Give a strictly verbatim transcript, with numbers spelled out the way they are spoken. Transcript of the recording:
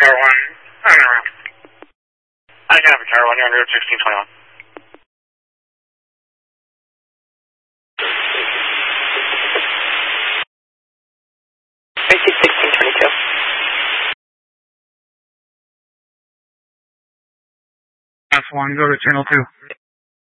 Tower one, on the route. I can have a Tower one, you're on Route sixteen twenty-one. sixteen twenty-two. F one, go to channel two.